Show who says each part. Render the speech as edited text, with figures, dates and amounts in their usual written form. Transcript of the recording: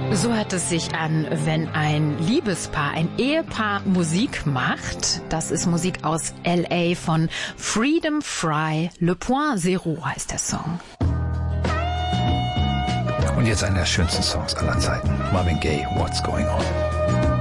Speaker 1: So hört es sich an, wenn ein Liebespaar, ein Ehepaar Musik macht. Das ist Musik aus L.A. von Freedom Fry. Le Point Zero heißt der Song.
Speaker 2: Und jetzt einer der schönsten Songs aller Zeiten. Marvin Gaye, What's Going On.